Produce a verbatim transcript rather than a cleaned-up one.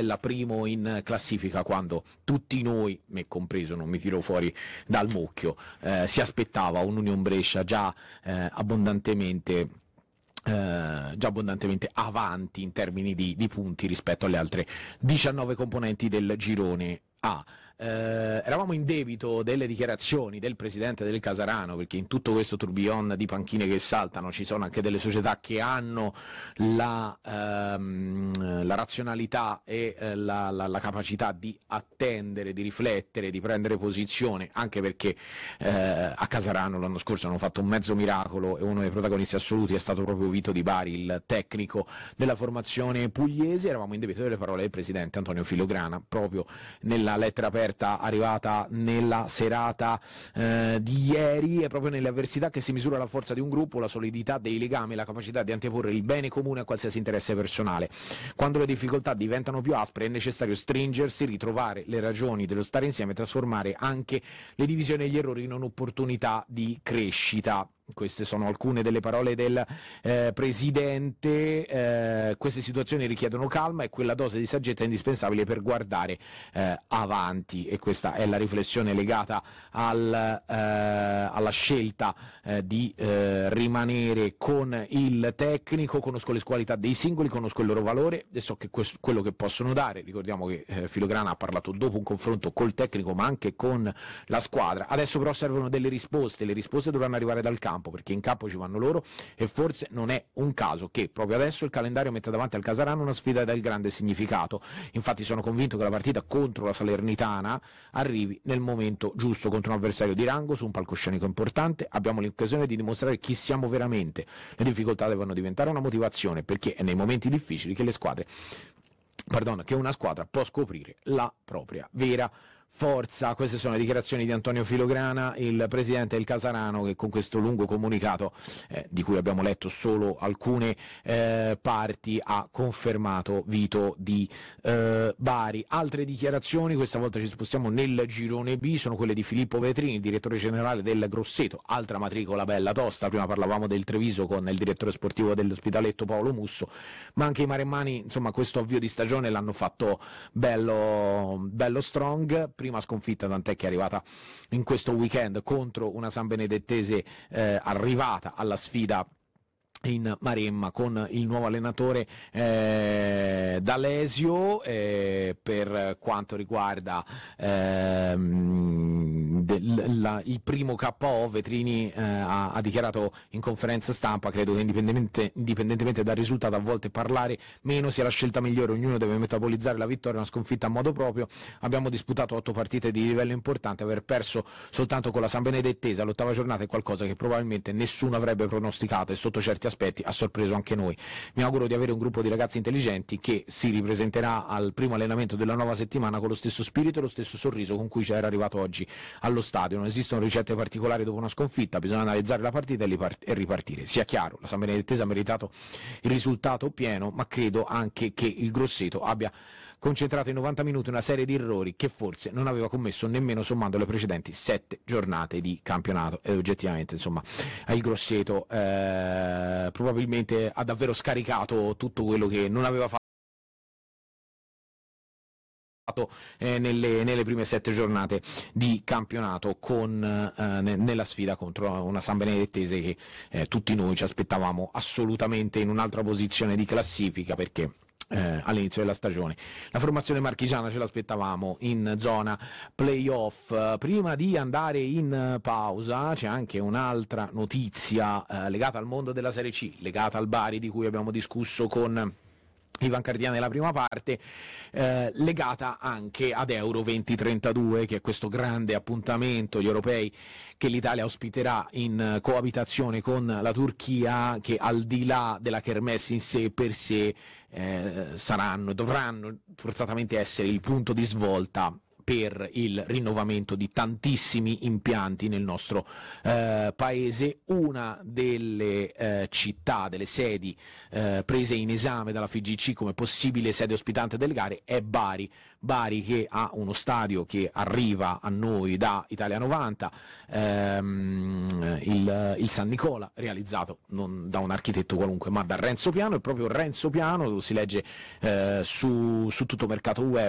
quella primo in classifica, quando tutti noi, me compreso, non mi tiro fuori dal mucchio, eh, si aspettava un Union Brescia già eh, abbondantemente Uh, già abbondantemente avanti in termini di, di punti rispetto alle altre diciannove componenti del girone A. Uh, eravamo in debito delle dichiarazioni del presidente del Casarano, perché in tutto questo tourbillon di panchine che saltano ci sono anche delle società che hanno la, um, la razionalità e uh, la, la, la capacità di attendere, di riflettere, di prendere posizione, anche perché uh, a Casarano l'anno scorso hanno fatto un mezzo miracolo e uno dei protagonisti assoluti è stato proprio Vito Di Bari, il tecnico della formazione pugliese. Eravamo in debito delle parole del presidente Antonio Filograna proprio nella lettera aperta arrivata nella serata eh, di ieri, e proprio nelle avversità che si misura la forza di un gruppo, la solidità dei legami, la capacità di anteporre il bene comune a qualsiasi interesse personale. Quando le difficoltà diventano più aspre è necessario stringersi, ritrovare le ragioni dello stare insieme e trasformare anche le divisioni e gli errori in un'opportunità di crescita. Queste sono alcune delle parole del eh, presidente. Eh, queste situazioni richiedono calma e quella dose di saggezza indispensabile per guardare eh, avanti, e questa è la riflessione legata al, eh, alla scelta eh, di eh, rimanere con il tecnico. Conosco le qualità dei singoli, conosco il loro valore e so che questo, quello che possono dare. Ricordiamo che eh, Filograna ha parlato dopo un confronto col tecnico ma anche con la squadra. Adesso però servono delle risposte, le risposte dovranno arrivare dal campo, perché in campo ci vanno loro, e forse non è un caso che proprio adesso il calendario metta davanti al Casarano una sfida dal grande significato. Infatti sono convinto che la partita contro la Salernitana arrivi nel momento giusto, contro un avversario di rango su un palcoscenico importante. Abbiamo l'occasione di dimostrare chi siamo veramente. Le difficoltà devono diventare una motivazione, perché è nei momenti difficili che le squadre pardon, che una squadra può scoprire la propria vera forza. Queste sono le dichiarazioni di Antonio Filograna, il presidente del Casarano, che con questo lungo comunicato, eh, di cui abbiamo letto solo alcune eh, parti, ha confermato Vito Di eh, Bari. Altre dichiarazioni, questa volta ci spostiamo nel girone B, sono quelle di Filippo Vetrini, direttore generale del Grosseto, altra matricola bella tosta. Prima parlavamo del Treviso con il direttore sportivo dell'Ospitaletto Paolo Musso, ma anche i maremmani, insomma, questo avvio di stagione l'hanno fatto bello, bello strong. Prima sconfitta, tant'è che è arrivata in questo weekend contro una San Benedettese eh, arrivata alla sfida in Maremma con il nuovo allenatore eh, D'Alesio. Eh, per quanto riguarda ehm, del, la, il primo K O, Vetrini eh, ha, ha dichiarato in conferenza stampa: credo che indipendentemente, indipendentemente dal risultato, a volte parlare meno sia la scelta migliore, ognuno deve metabolizzare la vittoria, una sconfitta a modo proprio. Abbiamo disputato otto partite di livello importante, aver perso soltanto con la San Benedettese all'ottava giornata è qualcosa che probabilmente nessuno avrebbe pronosticato, e sotto certi aspetti ha sorpreso anche noi. Mi auguro di avere un gruppo di ragazzi intelligenti che si ripresenterà al primo allenamento della nuova settimana con lo stesso spirito e lo stesso sorriso con cui ci era arrivato oggi allo stadio. Non esistono ricette particolari dopo una sconfitta, bisogna analizzare la partita e ripartire. Sia chiaro, la San Benedettese ha meritato il risultato pieno, ma credo anche che il Grosseto abbia concentrato in novanta minuti una serie di errori che forse non aveva commesso nemmeno sommando le precedenti sette giornate di campionato, e oggettivamente, insomma, il Grosseto eh, probabilmente ha davvero scaricato tutto quello che non aveva fatto Eh, nelle, nelle prime sette giornate di campionato, con eh, ne, nella sfida contro una San Benedettese che eh, tutti noi ci aspettavamo assolutamente in un'altra posizione di classifica, perché Eh, all'inizio della stagione la formazione marchigiana ce l'aspettavamo in zona playoff. Prima di andare in pausa c'è anche un'altra notizia eh, legata al mondo della Serie C, legata al Bari, di cui abbiamo discusso con Ivan Cardiani nella prima parte, eh, legata anche ad Euro duemilatrentadue, che è questo grande appuntamento, gli europei, che l'Italia ospiterà in coabitazione con la Turchia, che al di là della kermesse in sé per sé eh, saranno, dovranno forzatamente essere il punto di svolta per il rinnovamento di tantissimi impianti nel nostro eh, paese. Una delle eh, città, delle sedi eh, prese in esame dalla F I G C come possibile sede ospitante delle gare è Bari. Bari che ha uno stadio che arriva a noi da Italia novanta, ehm, il, il San Nicola, realizzato non da un architetto qualunque ma da Renzo Piano, e proprio Renzo Piano, lo si legge eh, su, su tutto Mercato Web,